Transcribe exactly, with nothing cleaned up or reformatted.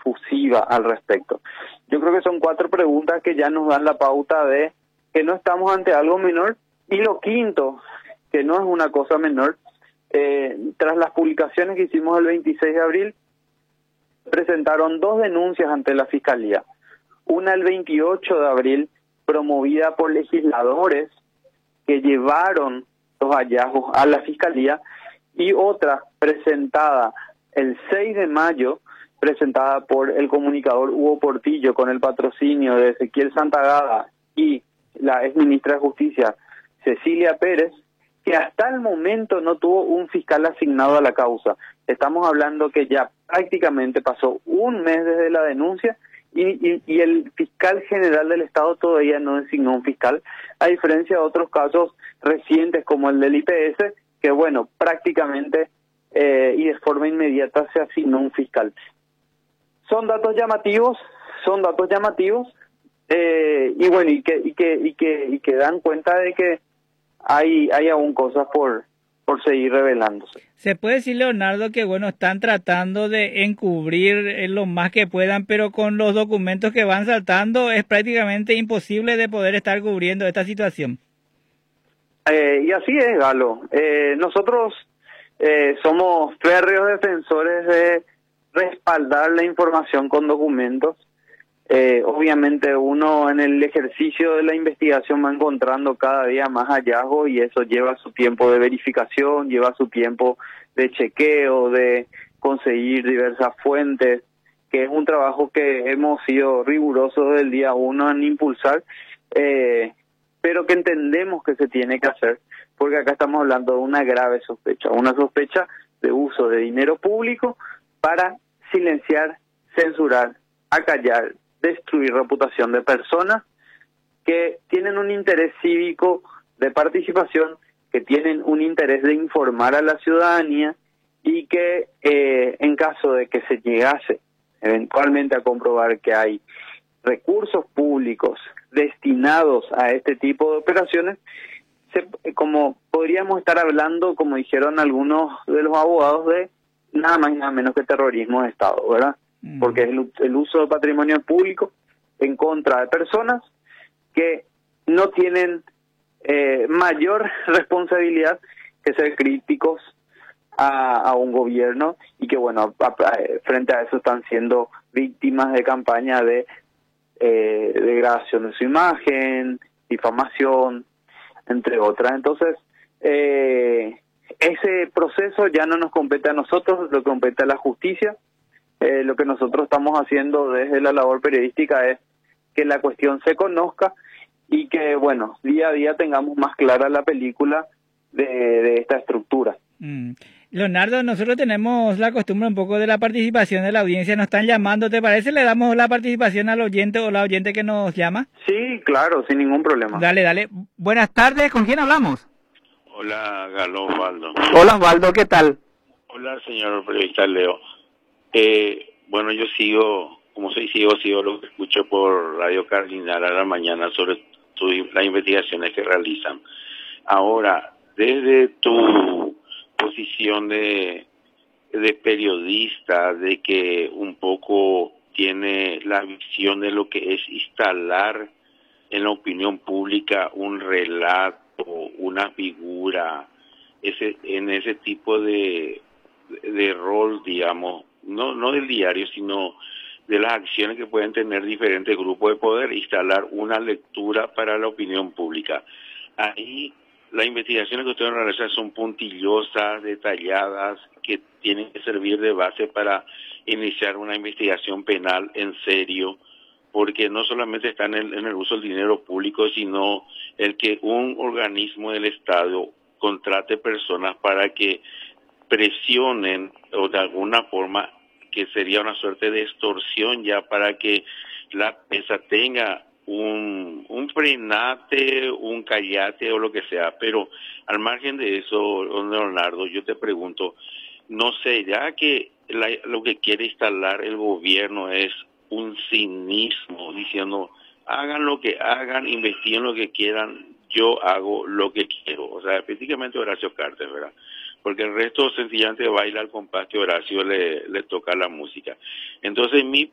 efusiva al respecto. Yo creo que son cuatro preguntas que ya nos dan la pauta de que no estamos ante algo menor. Y lo quinto, que no es una cosa menor, eh, tras las publicaciones que hicimos el veintiséis de abril, presentaron dos denuncias ante la Fiscalía. Una el veintiocho de abril, promovida por legisladores que llevaron los hallazgos a la Fiscalía, y otra presentada el seis de mayo, presentada por el comunicador Hugo Portillo con el patrocinio de Ezequiel Santagada y la exministra de Justicia Cecilia Pérez, que hasta el momento no tuvo un fiscal asignado a la causa. Estamos hablando que ya prácticamente pasó un mes desde la denuncia y, y, y el fiscal general del Estado todavía no designó un fiscal, a diferencia de otros casos recientes como el del I P S, que bueno, prácticamente eh, y de forma inmediata se asignó un fiscal. Son datos llamativos, son datos llamativos, eh, y bueno, y que, y que, y que, y que dan cuenta de que hay, hay aún cosas por, por seguir revelándose. Se puede decir, Leonardo, que bueno, están tratando de encubrir eh, lo más que puedan, pero con los documentos que van saltando es prácticamente imposible de poder estar cubriendo esta situación. Eh, y así es, Galo. Eh, nosotros eh, somos férreos defensores de respaldar la información con documentos. Eh, obviamente uno en el ejercicio de la investigación va encontrando cada día más hallazgos y eso lleva su tiempo de verificación, lleva su tiempo de chequeo, de conseguir diversas fuentes, que es un trabajo que hemos sido rigurosos del día uno en impulsar, eh, pero que entendemos que se tiene que hacer, porque acá estamos hablando de una grave sospecha, una sospecha de uso de dinero público para silenciar, censurar, acallar, destruir reputación de personas que tienen un interés cívico de participación, que tienen un interés de informar a la ciudadanía y que eh, en caso de que se llegase eventualmente a comprobar que hay recursos públicos destinados a este tipo de operaciones, se, como podríamos estar hablando, como dijeron algunos de los abogados, de nada más y nada menos que terrorismo de Estado, ¿verdad? Mm. Porque es el, el uso de patrimonio público en contra de personas que no tienen eh, mayor responsabilidad que ser críticos a, a un gobierno y que, bueno, a, a, frente a eso están siendo víctimas de campaña de eh, degradación de su imagen, difamación, entre otras. Entonces, eh, ese proceso ya no nos compete a nosotros, lo compete a la justicia. Eh, lo que nosotros estamos haciendo desde la labor periodística es que la cuestión se conozca y que, bueno, día a día tengamos más clara la película de, de esta estructura. Mm. Leonardo, nosotros tenemos la costumbre un poco de la participación de la audiencia. Nos están llamando, ¿te parece? ¿Le damos la participación al oyente o la oyente que nos llama? Sí, claro, sin ningún problema. Dale, dale. Buenas tardes, ¿con quién hablamos? Hola, Galo, Osvaldo. Hola, Osvaldo, ¿qué tal? Hola, señor periodista Leo. Eh, bueno, yo sigo, como soy sigo, sigo lo que escucho por Radio Cardinal a la mañana sobre tu, las investigaciones que realizan. Ahora, desde tu posición de, de periodista, de que un poco tiene la visión de lo que es instalar en la opinión pública un relato, una figura, ese en ese tipo de, de, de rol, digamos, no no del diario, sino de las acciones que pueden tener diferentes grupos de poder, instalar una lectura para la opinión pública. Ahí las investigaciones que ustedes realizan son puntillosas, detalladas, que tienen que servir de base para iniciar una investigación penal en serio, porque no solamente está en el, en el uso del dinero público, sino el que un organismo del Estado contrate personas para que presionen, o de alguna forma, que sería una suerte de extorsión ya, para que la empresa tenga un, un frenate, un callate o lo que sea. Pero al margen de eso, Leonardo, yo te pregunto, no sé, ya que la, lo que quiere instalar el gobierno es un cinismo, diciendo, hagan lo que hagan, investiguen lo que quieran, yo hago lo que quiero. O sea, prácticamente Horacio Cartes, ¿verdad? Porque el resto sencillamente baila al compás que Horacio le, le toca la música. Entonces mi